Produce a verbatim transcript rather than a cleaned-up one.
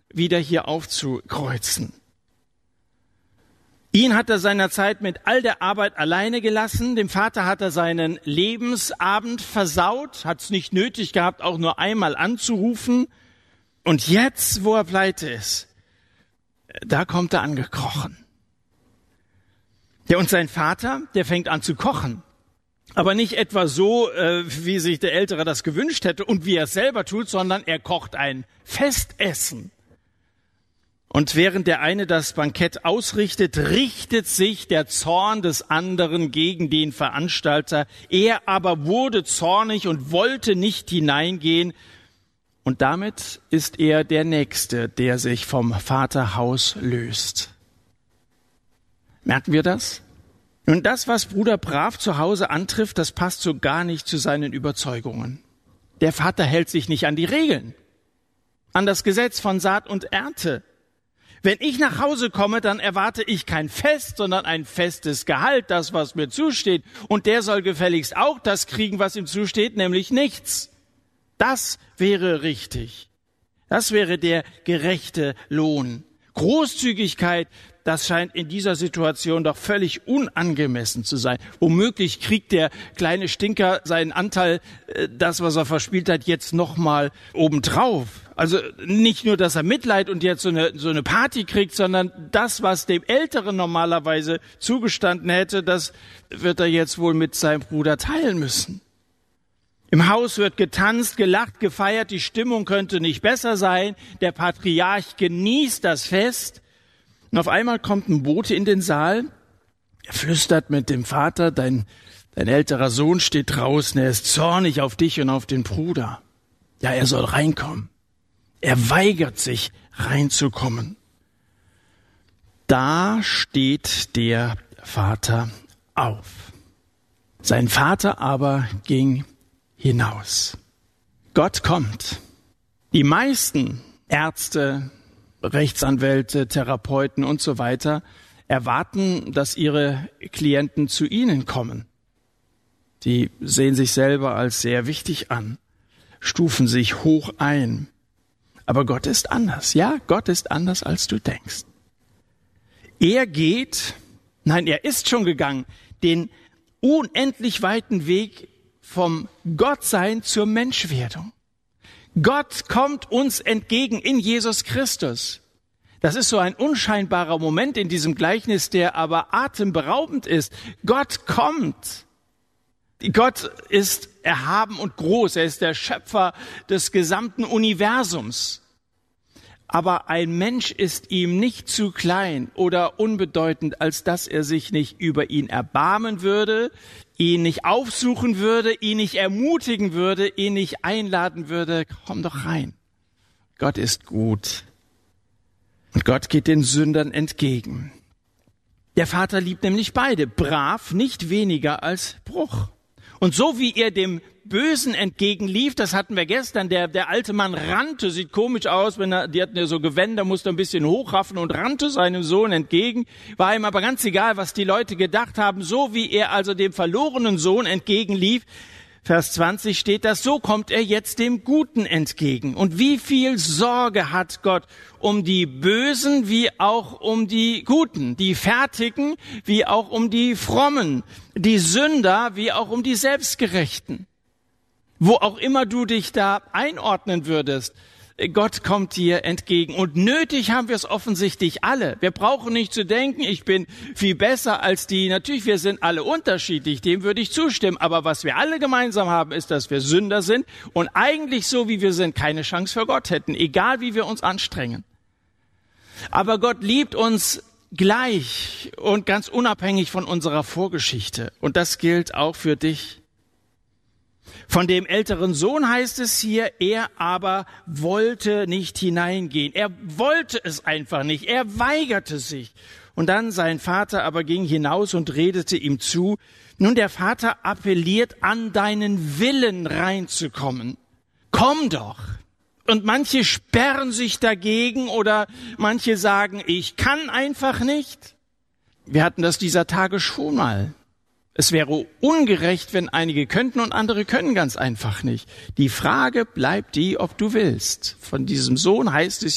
wieder hier aufzukreuzen. Ihn hat er seinerzeit mit all der Arbeit alleine gelassen. Dem Vater hat er seinen Lebensabend versaut, hat es nicht nötig gehabt, auch nur einmal anzurufen. Und jetzt, wo er pleite ist, da kommt er angekrochen. Ja, und sein Vater, der fängt an zu kochen. Aber nicht etwa so, äh, wie sich der Ältere das gewünscht hätte und wie er es selber tut, sondern er kocht ein Festessen. Und während der eine das Bankett ausrichtet, richtet sich der Zorn des anderen gegen den Veranstalter. Er aber wurde zornig und wollte nicht hineingehen. Und damit ist er der Nächste, der sich vom Vaterhaus löst. Merken wir das? Und das, was Bruder Brav zu Hause antrifft, das passt so gar nicht zu seinen Überzeugungen. Der Vater hält sich nicht an die Regeln, an das Gesetz von Saat und Ernte. Wenn ich nach Hause komme, dann erwarte ich kein Fest, sondern ein festes Gehalt, das, was mir zusteht. Und der soll gefälligst auch das kriegen, was ihm zusteht, nämlich nichts. Das wäre richtig. Das wäre der gerechte Lohn. Großzügigkeit, das scheint in dieser Situation doch völlig unangemessen zu sein. Womöglich kriegt der kleine Stinker seinen Anteil, das, was er verspielt hat, jetzt nochmal obendrauf. Also nicht nur, dass er Mitleid und jetzt so eine, so eine Party kriegt, sondern das, was dem Älteren normalerweise zugestanden hätte, das wird er jetzt wohl mit seinem Bruder teilen müssen. Im Haus wird getanzt, gelacht, gefeiert, die Stimmung könnte nicht besser sein. Der Patriarch genießt das Fest. Und auf einmal kommt ein Bote in den Saal. Er flüstert mit dem Vater, dein, dein älterer Sohn steht draußen, er ist zornig auf dich und auf den Bruder. Ja, er soll reinkommen. Er weigert sich, reinzukommen. Da steht der Vater auf. Sein Vater aber ging hinaus. Gott kommt. Die meisten Ärzte, Rechtsanwälte, Therapeuten und so weiter erwarten, dass ihre Klienten zu ihnen kommen. Die sehen sich selber als sehr wichtig an, stufen sich hoch ein. Aber Gott ist anders. Ja, Gott ist anders, als du denkst. Er geht, nein, er ist schon gegangen, den unendlich weiten Weg vom Gottsein zur Menschwerdung. Gott kommt uns entgegen in Jesus Christus. Das ist so ein unscheinbarer Moment in diesem Gleichnis, der aber atemberaubend ist. Gott kommt. Gott ist erhaben und groß. Er ist der Schöpfer des gesamten Universums. Aber ein Mensch ist ihm nicht zu klein oder unbedeutend, als dass er sich nicht über ihn erbarmen würde, ihn nicht aufsuchen würde, ihn nicht ermutigen würde, ihn nicht einladen würde. Komm doch rein. Gott ist gut. Und Gott geht den Sündern entgegen. Der Vater liebt nämlich beide, Brav nicht weniger als Bruch. Und so wie er dem Bösen entgegenlief, das hatten wir gestern, der, der alte Mann rannte, sieht komisch aus, wenn er, die hatten ja so Gewänder, musste ein bisschen hochraffen und rannte seinem Sohn entgegen, war ihm aber ganz egal, was die Leute gedacht haben, so wie er also dem verlorenen Sohn entgegenlief, Vers zwanzig steht das, so kommt er jetzt dem Guten entgegen. Und wie viel Sorge hat Gott um die Bösen wie auch um die Guten, die Fertigen wie auch um die Frommen, die Sünder wie auch um die Selbstgerechten. Wo auch immer du dich da einordnen würdest, Gott kommt dir entgegen. Und nötig haben wir es offensichtlich alle. Wir brauchen nicht zu denken, ich bin viel besser als die. Natürlich, wir sind alle unterschiedlich, dem würde ich zustimmen. Aber was wir alle gemeinsam haben, ist, dass wir Sünder sind und eigentlich so, wie wir sind, keine Chance für Gott hätten, egal wie wir uns anstrengen. Aber Gott liebt uns gleich und ganz unabhängig von unserer Vorgeschichte. Und das gilt auch für dich. Von dem älteren Sohn heißt es hier, er aber wollte nicht hineingehen. Er wollte es einfach nicht. Er weigerte sich. Und dann sein Vater aber ging hinaus und redete ihm zu. Nun, der Vater appelliert an deinen Willen reinzukommen. Komm doch. Und manche sperren sich dagegen oder manche sagen, ich kann einfach nicht. Wir hatten das dieser Tage schon mal. Es wäre ungerecht, wenn einige könnten und andere können ganz einfach nicht. Die Frage bleibt die, ob du willst. Von diesem Sohn heißt es